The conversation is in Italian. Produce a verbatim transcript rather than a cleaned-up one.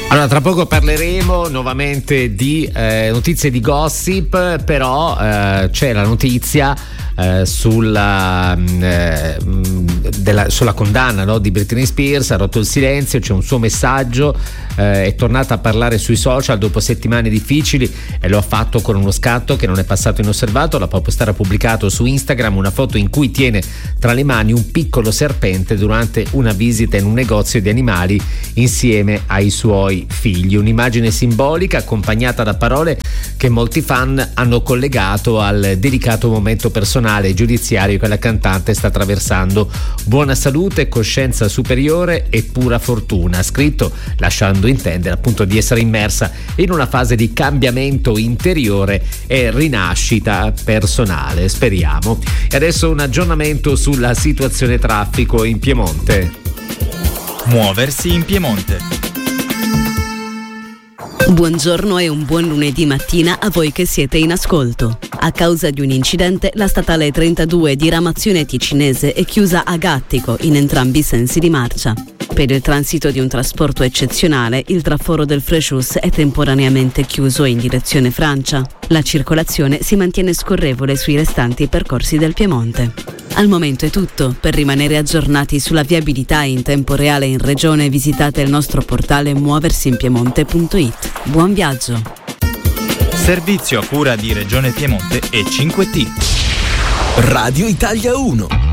Allora, tra poco parleremo nuovamente di eh, notizie di gossip, però eh, c'è la notizia eh, sulla, eh, della, sulla condanna, no, di Britney Spears. Ha rotto il silenzio, c'è un suo messaggio, eh, è tornata a parlare sui social dopo settimane difficili e lo ha fatto con uno scatto che non è passato inosservato. La popstar ha pubblicato su Instagram una foto in cui tiene tra le mani un piccolo serpente durante una visita in un negozio di animali insieme ai suoi figli. Un'immagine simbolica accompagnata da parole che molti fan hanno collegato al delicato momento personale e giudiziario che la cantante sta attraversando. Buona salute, coscienza superiore e pura fortuna, ha scritto, lasciando intendere appunto di essere immersa in una fase di cambiamento interiore e rinascita personale, speriamo. E adesso un aggiornamento sulla situazione traffico in Piemonte. Muoversi in Piemonte. Buongiorno e un buon lunedì mattina a voi che siete in ascolto. A causa di un incidente, la statale trentadue di ramazione ticinese è chiusa a Gattico in entrambi i sensi di marcia. Per il transito di un trasporto eccezionale, il traforo del Frejus è temporaneamente chiuso in direzione Francia. La circolazione si mantiene scorrevole sui restanti percorsi del Piemonte. Al momento è tutto. Per rimanere aggiornati sulla viabilità in tempo reale in regione, visitate il nostro portale muoversinpiemonte punto it. Buon viaggio! Servizio a cura di Regione Piemonte e cinque T. Radio Italia uno.